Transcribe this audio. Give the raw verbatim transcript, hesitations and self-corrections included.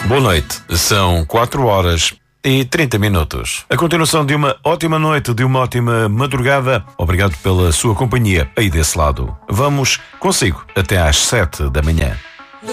Boa noite, são quatro horas e trinta minutos. A continuação de uma ótima noite, de uma ótima madrugada. Obrigado pela sua companhia aí desse lado. Vamos consigo até às sete da manhã.